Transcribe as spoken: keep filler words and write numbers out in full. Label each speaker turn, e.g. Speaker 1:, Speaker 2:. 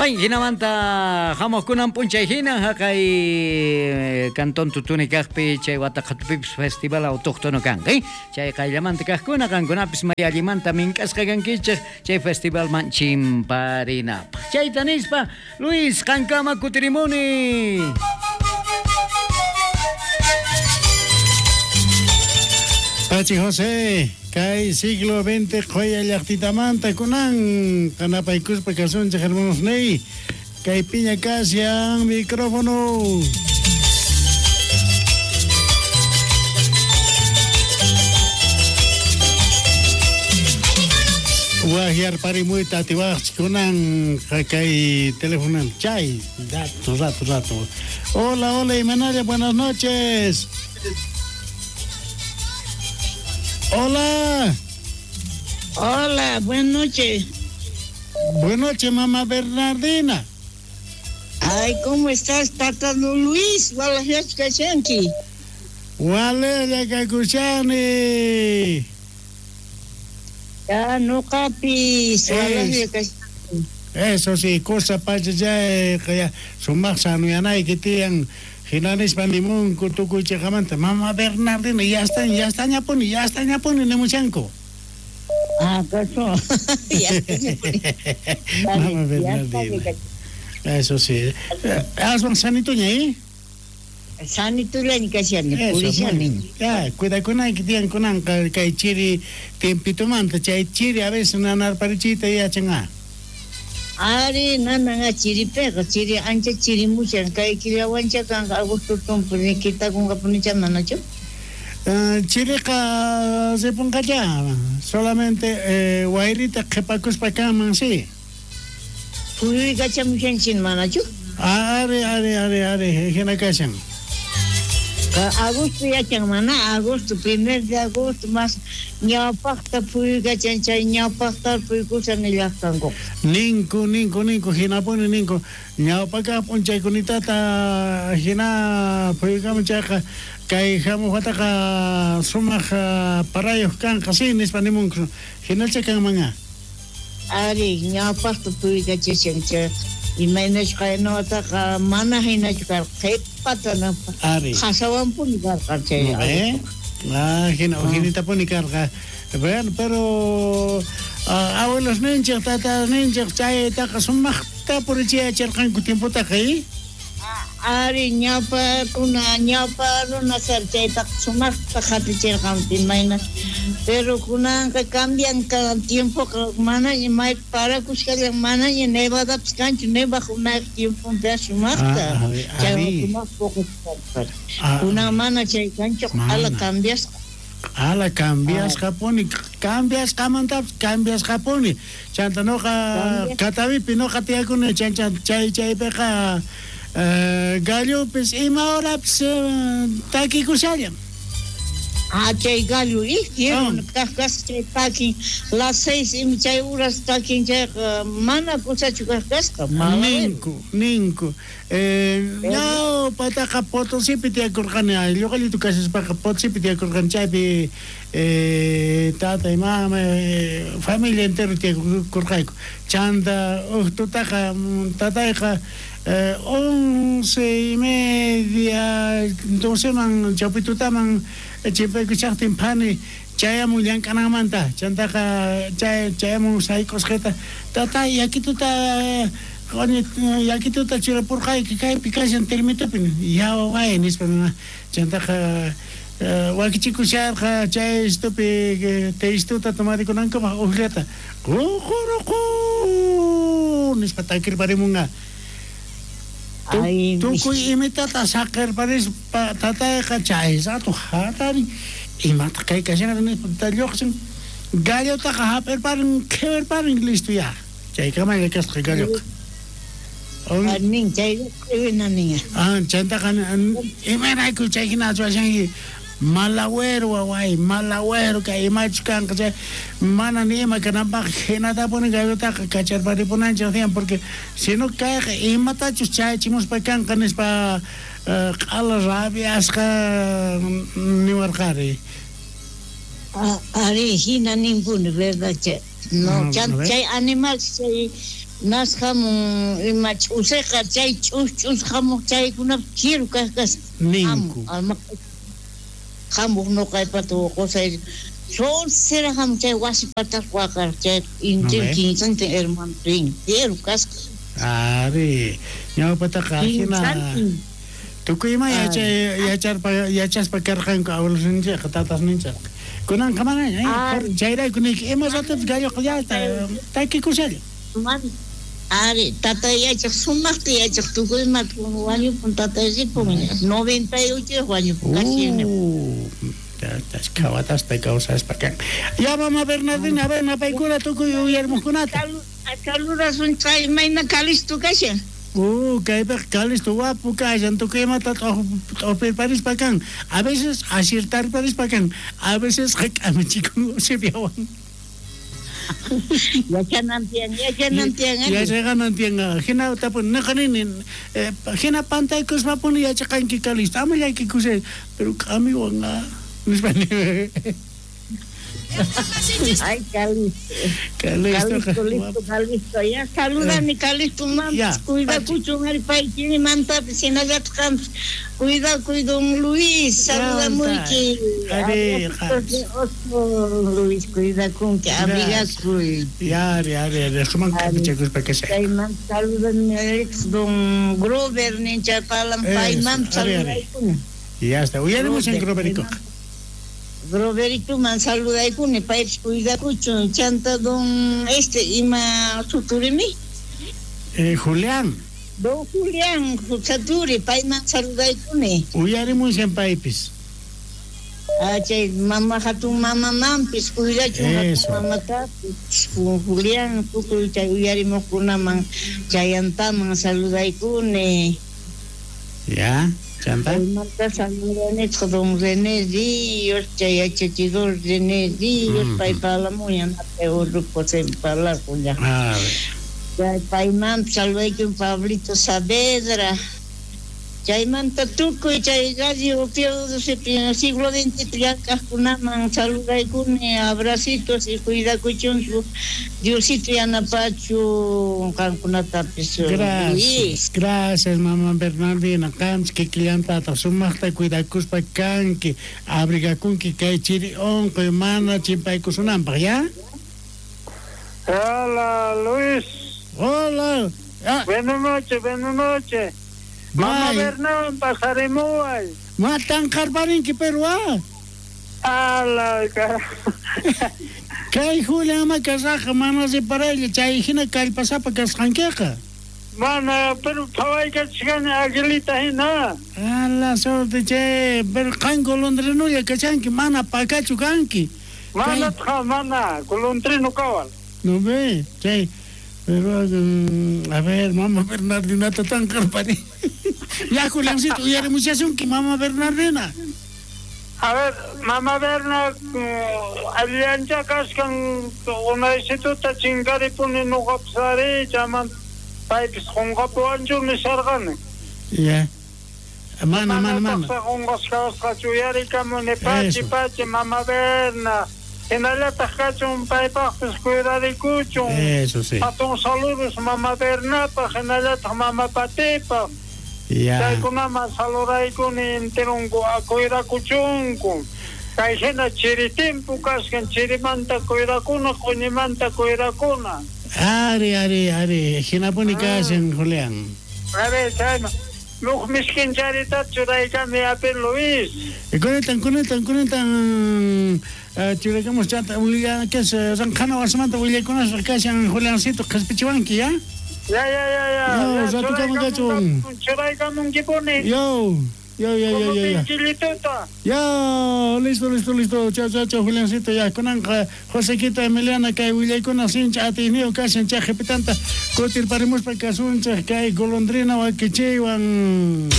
Speaker 1: Ay, hinamanta hamos kunan punchay hina hakay Cantón Tutuni kaqpi chay Watakhatupipis festival autóctono kan, eh? Chay qayllamanta kaqkuna kankunapis mayallimanta mink'asqa kankichik chay festival man chimparinapi. Chayta nispa Luis qankama kutirimuni.
Speaker 2: Pachi José, kay siglo veinte qoya llaqtitamanta kunan qanapaykuspa kasunchik hermanos ney kay piña Casia micrófono. Wahyar parimuy tatiwach kunan kay teléfono chay rato rato rato. Hola, hola Imenaria, buenas noches. Hola.
Speaker 3: Hola, buenas noches.
Speaker 2: Buenas noches, mamá Bernardina.
Speaker 3: Ay, ¿cómo estás, Tata Luis? Wala Hiachkachanki.
Speaker 2: Wale ya Kakuchani.
Speaker 3: Ya no capis. Wala
Speaker 2: Hiachkachanki. Eso sí, cosa pacha ya kaya sumaksano yanay kitiang Hinanis Pandimun Kutukuche Jamanta. Mamá Bernardina, ya están, ya están ya poni, ya están ya poni Nemuchanko.
Speaker 3: Ah, ¿caso?
Speaker 2: Mamá Bernardina. Eso sí. ¿Has sanituña ahí?
Speaker 3: Sanituña ni casiani, purisiani.
Speaker 2: Ya, cuida con ahí que tienen con anca, que hay chiri, tiempito manta, chay chiri a veces nanar parichita y achenga.
Speaker 3: Ari nana nga chiri pega chiri ancha chiri muchan kai kila wancha kan agosto tompo ni kita kung kapuni chama na cho.
Speaker 2: Chiri ka se ponga ya solamente eh wairita kepakus pa kama sí.
Speaker 3: Puri gacha muchan chin mana cho.
Speaker 2: Are are are are hena kasan.
Speaker 3: Agosto ya chang mana agosto primer de agosto mas nyapakta puri gacha chay nyapakta puri kusan nilaktango.
Speaker 2: Ninku ninku ninku hina poni ninku nyapaka ponchay kunitata hina puri kama chaka kay hamu hataka sumah parayos kan kasi nispanimun hina chaka mga.
Speaker 3: Ari nyapakta puri gacha chay Imainach kaya no ataka mana hinach kar kay patana
Speaker 2: Ari
Speaker 3: kasawan po ni kar kar chay
Speaker 2: eh ah hina hinita po ni kar ka pero abuelos ninchak tata ninchak chay taka sumakta por chay charkan ku tiempo takay
Speaker 3: Ari nyapa kuna nyapa no nasar chay tak sumakta khati charkan timaina pero kuna ka cambian ka tiempo ka mana y mai para kuskal mana y neva da pskanch neva kuna tiempo de sumakta chay kuma poco kuna mana chay kancho ala cambias
Speaker 2: ala cambias Japón cambias kamanta cambias Japón chanta no ka katabi pino katia kun chancha chay chay peka gallo pues ima hora pues taki kusayam
Speaker 3: Ah, chay gallo quiero cascas chay taki las seis y chay horas taki chay mana cosa chucasca
Speaker 2: ninku ninku eh no pata kapoto si piti akurkana yo kali tu kasas pa kapot si piti akurkan chay bi eh tata y mama familia entero te kurkai chanda oh tu taka tata ka Eh, once y media, entonces man, chapito taman, chepe kuchak timpani, chaya mulian kanamanta, chantaka, chaya, chaya mu sai cosjeta, tata, y aquí tú ta, y aquí tú ta chira por kai, que kai picas en termito, ya va en español, chantaka, waki kuchar, chaya estope, te istuta tomar con anca, ojeta, cojo, nispatakir parimunga.
Speaker 3: Ay,
Speaker 2: tu kui imita ta sakar paris tata ka chai sa tu hatari imata kai ka jana ne talok sin gallo ta ka haper parin kever parin listo ya chai ka mai ka ska gallo
Speaker 3: ning chay na ning
Speaker 2: ah chanta kan imera ku chai na chwa sang malawero wai malawero ka imach kan ka mana ni ma kana ba hena ta pone gallo ta ka char pari ponan chatian porque si no cae imata chuchai chimos pa kan kan es pa ala rabias ka ni marcare
Speaker 3: Ari hina ningún verdad che No,
Speaker 2: No,
Speaker 3: chan,
Speaker 2: no ve.
Speaker 3: chay animal, chay, nas hamu, ima chuseja, chay chus, chus hamu, chay kuna chiru kaskas.
Speaker 2: Ninku.
Speaker 3: Alma, hamu no kay pato, cosa, son sera hamu, chay wasi patas wakar, chay, intil,
Speaker 2: ve.
Speaker 3: kinsan, te hermano, chiru kaskas.
Speaker 2: Ari, ñaw patakajina.
Speaker 3: Kinsan,
Speaker 2: Tukuyma
Speaker 3: Ay.
Speaker 2: yacha yachar pa yachas pa karqan ka awlos nincha qatatas nincha. Kunan kamana ay
Speaker 3: Ay.
Speaker 2: chayray kunik ema ratos gallo qyata ta ki kusal.
Speaker 3: man, ari, tata yachak sumakti yachak tukoy mat, kung wanyo pun tata yachik po, noventa y ocho wanyo po, kasi yun.
Speaker 2: Uh, tas kawatas ta causas pa kan. Ya mama Bernardina ven a paikura tukuy uyarmo kunata.
Speaker 3: Kaluras un chay, may nakalisto kasi.
Speaker 2: Uh, kay per kalis tu guapo kayan tu kema ta o paris pa kan. A veces acertar paris pa kan. A veces rekam chico se biawan.
Speaker 3: Ya can nantian, ya can nantian.
Speaker 2: Ya se ganan tianga. Hina tapon na kaninin. Hina pantay kus mapun ya chakan ki kalis. Tama ya ki kuse. Pero kami wanga. Nispani.
Speaker 3: Ay, Calisto.
Speaker 2: Kalisto.
Speaker 3: Calisto, listo, Calisto. Ya, saluda mi Calisto, mam.
Speaker 2: Ya,
Speaker 3: Cuida
Speaker 2: Pachi.
Speaker 3: mucho, el país tiene manta, sinagat camp. Cuida, cuida, Luis. Saluda
Speaker 2: Ya,
Speaker 3: mucho.
Speaker 2: Ari,
Speaker 3: Oso, Luis, cuida con que abriga cuida.
Speaker 2: Ya, ya, ya. Suman kami chakus pa kasi.
Speaker 3: Kay mam, saluda mi ex don Grover, nincha palang pay,
Speaker 2: Eso,
Speaker 3: mam,
Speaker 2: ari,
Speaker 3: saluda
Speaker 2: ari.
Speaker 3: ko na.
Speaker 2: Ya está. Uyaremos en Groberico.
Speaker 3: Roberto man saluda ko ni pipes cuida ko chun chanta don este ima suturimi
Speaker 2: Eh, Julián.
Speaker 3: don Julián Saturi pai man saluda ko ni
Speaker 2: Uyaremos en Paipis.
Speaker 3: ah che mama hatu mama mampis cuida chun
Speaker 2: Eso.
Speaker 3: hatu mama ta Julián ku ku chay uyari mo kuna man chayanta man saluda ko ni
Speaker 2: Ya, chanta.
Speaker 3: pai man ta saluda ni don René Díaz chay chachidor René Díaz
Speaker 2: Mm.
Speaker 3: pai pala mo yan te oru po se pala ko ya
Speaker 2: Ah,
Speaker 3: ya Paimán, salve que un Pablito Saavedra. Chayman tatuco y chay radio Pío del siglo veintitrés Cacunaman, saluda y cune, abracitos y cuida cuchunchu. Diosito y anapachu, cancunata peso.
Speaker 2: gracias. Gracias, mamá Bernardina. Kams que clienta ta sumasta cuida cuspa kanki. Abriga kunki kay chiri on ko mana chimpay kusunampa, ¿ya?
Speaker 4: Hola, Luis.
Speaker 2: Hola. Ah,
Speaker 4: Buenas noches, buenas noches. Mamá
Speaker 2: Bye.
Speaker 4: Bernal, pasaremos ahí.
Speaker 2: matan karbarin ki perwa.
Speaker 4: Ala, cara.
Speaker 2: Kay Julián ma kasaja mana se parelle chay hina kal pasapa kashankeka.
Speaker 4: Mana, pero tawai ka chigan aguilita hina.
Speaker 2: Ala sorte che ber kan golondreno ya kachanki mana pakachu kanki.
Speaker 4: Mana tja, mana, colontrino kawal.
Speaker 2: No ve, che. Pero, mm, a ver, mamá Bernardina está tan carpani. Ya, Juliancito, ya renunciación que mamá Bernardina.
Speaker 4: A ver, mamá Berna, alianza kaskan, una instituta chingari puni no kapsari, llaman, paipis con gapo anjo ni sargane.
Speaker 2: Ya. Mana, mana, mana.
Speaker 4: Sa kung kaskas kachuyari kamo ni pachi
Speaker 2: Eso.
Speaker 4: pachi mama Berna. Inalata kachong paipakis kuirari kuchong.
Speaker 2: Eso sí.
Speaker 4: Atong saludos mama Berna pa inalata mama Patipa.
Speaker 2: Ya.
Speaker 4: Kay ko naman saluray ko ni intirong ko kuira kuchong ko. Kay sina chiritimpo kaskan chirimanta kuira kuna kunimanta kuira kuna.
Speaker 2: Ari, ari, ari. Hinapuni kasen, Julián.
Speaker 4: A ver, sana. Luk miskin charita churay kami apin Luis.
Speaker 2: E conectan, conectan, conectan. Chiragamos chata, uliya, que es Rancana Basamanta, uliya, con las kasen, Juliancito, Caspichiwanki, ¿ya?
Speaker 4: Ya, ya, ya, ya.
Speaker 2: No,
Speaker 4: Ya,
Speaker 2: satu
Speaker 4: churay
Speaker 2: kamu
Speaker 4: ka
Speaker 2: kachong.
Speaker 4: mong- Churay ka mong giponi.
Speaker 2: Yo, yo, yo, yo,
Speaker 4: Como
Speaker 2: yo, yo.
Speaker 4: pinchilituta.
Speaker 2: Ya, listo, listo, listo. Chao, chao, chao, Juliancito. Ya, con Anja, Josequita, Emiliana, que Willy, con Asincha, Atinio, Casen, Chaje, Petanta, Cotir, Parimos, Pacasuncha, que hay Golondrina, Waquiche, Wan.